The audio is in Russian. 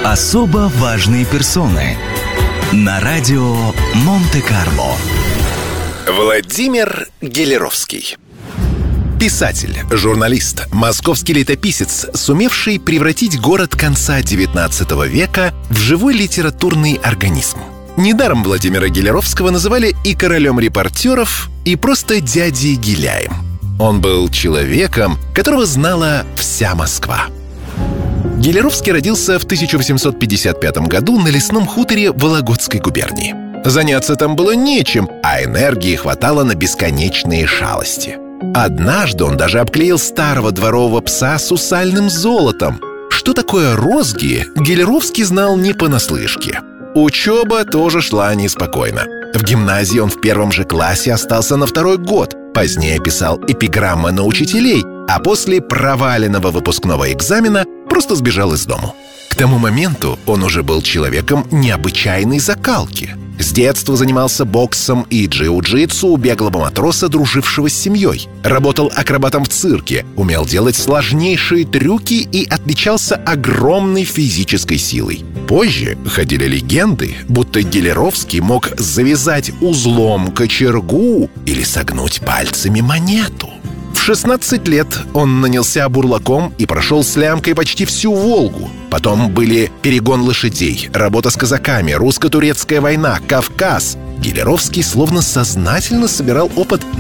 Особо важные персоны на радио Монте-Карло. Владимир Гелеровский. Писатель, журналист, московский летописец, сумевший превратить город конца XIX века в живой литературный организм. Недаром Владимира Гелеровского называли и королем репортеров, и просто дядей Гиляем. Он был человеком, которого знала вся Москва. Гелеровский родился в 1855 году на лесном хуторе Вологодской губернии. Заняться там было нечем, а энергии хватало на бесконечные шалости. Однажды он даже обклеил старого дворового пса сусальным золотом. Что такое розги, Гелеровский знал не понаслышке. Учеба тоже шла неспокойно. В гимназии он в первом же классе остался на второй год. Позднее писал эпиграммы на учителей, а после проваленного выпускного экзамена просто сбежал из дому. К тому моменту он уже был человеком необычайной закалки. С детства занимался боксом и джиу-джитсу у беглого матроса, дружившего с семьей. Работал акробатом в цирке, умел делать сложнейшие трюки и отличался огромной физической силой. Позже ходили легенды, будто Гелеровский мог завязать узлом кочергу или согнуть пальцами монету. В 16 лет он нанялся бурлаком и прошел с лямкой почти всю Волгу. Потом были перегон лошадей, работа с казаками, русско-турецкая война, Кавказ. Гелеровский словно сознательно собирал опыт